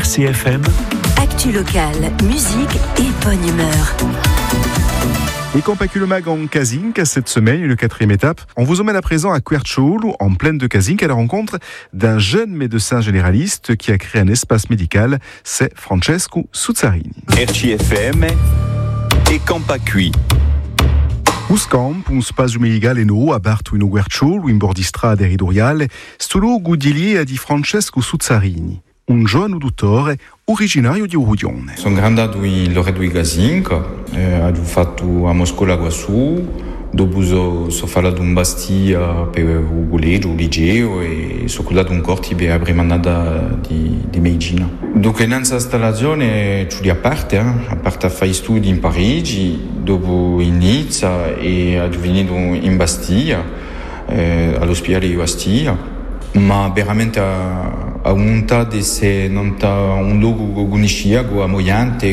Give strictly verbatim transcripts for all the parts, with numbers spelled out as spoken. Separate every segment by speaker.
Speaker 1: C F M.
Speaker 2: Actu locale, musique et bonne humeur.
Speaker 3: Et Compacu le Mag en Kazink, cette semaine, une quatrième étape. On vous emmène à présent à Querciolo, en plaine de Kazink, à la rencontre d'un jeune médecin généraliste qui a créé un espace médical. C'est Francesco Suzzarini.
Speaker 4: R C F M e Compacu.
Speaker 3: Uscamp, un spazio médical eno, aberto in Querciolo, in bordistrada Eridoriale, sto luogo di di Francesco Suzzarini, un giovane dottore originario di Urugione.
Speaker 5: Sono grandato in Loreto di Casinca, eh, ho fatto a Moscola Guassù, dopo so, so fatto un bastia per il collegio, il liceo e sono andato un corso per la prima annata di, di medicina. Dunque in questa installazione ci a parte, eh, a parte a fare studi in Parigi, dopo in Nizza e ho venuto in Bastia, eh, all'ospedale di Bastia. Ma veramente a, a volontà di se non ha un luogo che conoscia, che è mogliante,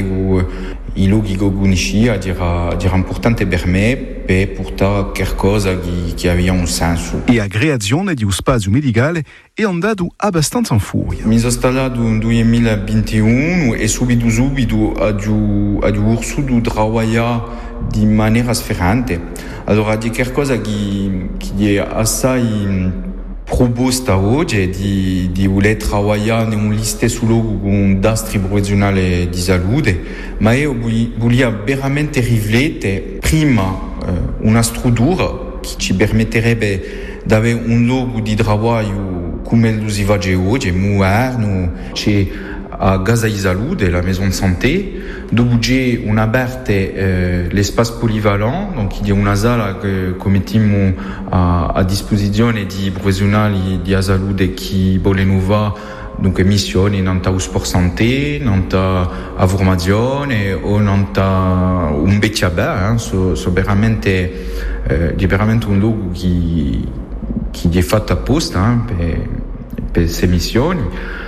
Speaker 5: i luoghi che conoscia era, era importante per me per portare qualcosa che, che aveva un senso.
Speaker 3: E la creazione di un spazio medicale è andata abbastanza in furia.
Speaker 5: Mi sono installato nel duemilaventuno e subito subito ho ursuto lavorare di maniera differente. Allora di qualcosa che, che è assai proposta oggi è di, di voler lavorare in un stesso luogo con un dastro professionale di salute, ma io voglio veramente riflettere prima eh, una struttura che ci permetterebbe di avere un luogo di lavoro come lo si fa oggi, moderno, c'è a Casa di Salute, la Maison de Santé, dove c'è un'aperta eh, l'espace polyvalent, donc il y a una sala che mettiamo a, a disposizione di professionali di salute che vogliono fare donc missioni non ta sport santé, non ta a formazione o non ta un becciabè, eh, so, so veramente eh, è veramente un luogo che che è fatto apposta eh, per per queste missioni.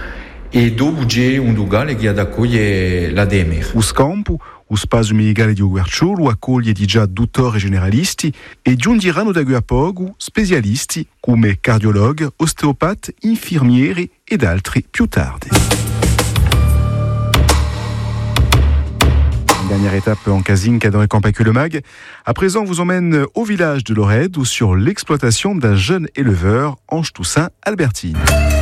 Speaker 5: E dopo c'è un luogo che accoglie l'A D M R.
Speaker 3: Uscamp, lo spazio medicale di Querciolo, accoglie di già dottori generalisti e giungeranno da qui a poco specialisti come cardiologhi, osteopati, infermieri ed altri più tardi. Dernière étape en Casinca dans les Compacu le Mag. À présent, on vous emmène au village de Loreto sur l'exploitation d'un jeune éleveur, Ange Toussaint Albertine.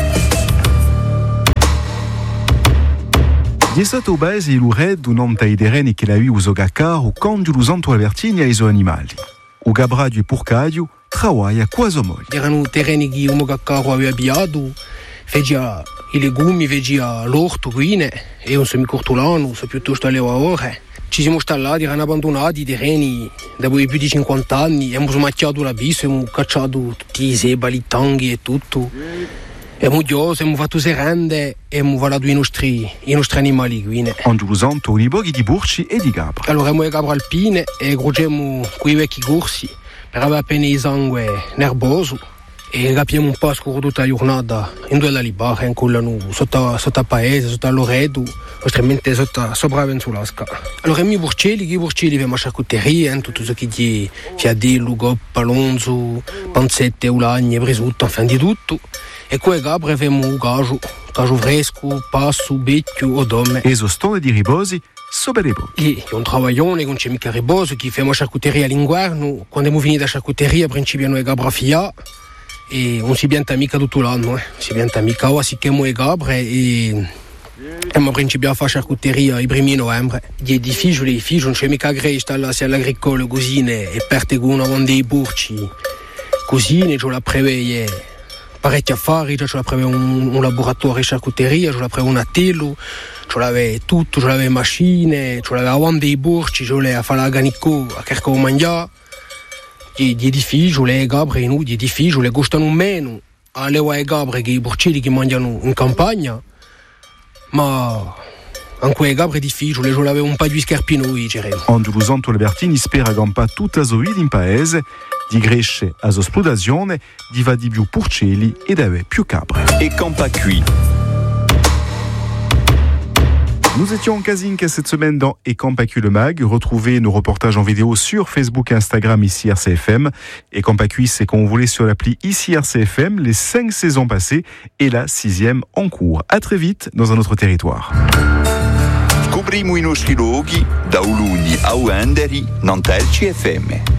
Speaker 3: diciotto base il Loreto non tai dereni che la ui uso gaccar o candio l'usanto Albertini ai suoi animali. O gabradio e purcadio travaia quasi molto.
Speaker 6: Erano terreni che uno gaccaro aveva abbiato, faceva i legumi, faceva l'orto, guine, e un semicortolano, so piuttosto alle ore. Ci siamo installati, erano abbandonati i terreni dopo più di cinquanta anni, abbiamo smacchiato l'abisso, abbiamo cacciato tutti i sebali, i tanghi e tutto. Abbiamo giocato, abbiamo fatto serende e abbiamo valato i nostri, i nostri animali guine.
Speaker 3: Angiusanto i boghi di Burci e di Gabra.
Speaker 6: Allora abbiamo le Gabra alpine e groggiamo quei vecchi corsi per avere appena il sangue nervoso e capiamo un po' scorro tutta la giornata in due alla libera, in collano sotto, sotto a paese, sotto a Loreto, altrimenti sotto sopra Venzulasca. Allora i burcelli, i burcelli per la charcuteria, tutto ciò che è fiadello, goppa, lonzo, panzette, ulagne, brisotto, enfin di tutto. E quei Gabra abbiamo un gaggio, gaggio fresco, passo, becchio o dome.
Speaker 3: E sostone di ribosi soberebo.
Speaker 6: E un travaglione con c'è mica riboso che fa la charcuteria all'inguerno. Quando abbiamo finito la charcuteria, principiano le Gabra fia e non si pianta mica tutto l'anno, eh. Si pianta mica ora si chiamo le Gabra e abbiamo principiato a fare charcuteria i primi novembre. Gli edifici, gli edifici, non c'è mica gresta là, se all'agricolo così e perte con una vonda dei burci. Così ne c'ho la prevede parecchi affari, cioè avevo un, un laboratorio di charcuteria, avevo un atello, avevo tutto, avevo macchine, avevo dei burci, avevo a fare la ganicco, a cercare di mangiare. Gli edifici, le gabre, gli edifici, le gustano meno alle gabre che i burcelli che mangiano in campagna, ma anche le gabre edifici, le avevo un paio di scarpinoi, direi.
Speaker 3: Angiusanto Albertini spera gampa tutta la vita in paese, di cresce a esplodazione, di va di più purcelli ed avere più capre.
Speaker 4: E Compacu.
Speaker 3: Nous étions en Cazinque cette semaine dans Et Campacu le Mag. Retrouvez nos reportages en vidéo sur Facebook et Instagram ici R C F M. Et Campacu, c'est qu'on voulait sur l'appli ici R C F M les cinq saisons passées et la sixième en cours. À très vite dans un autre territoire.
Speaker 4: Scopriamo i nostri luoghi da Uluni a Uenderi, Nantelci F M.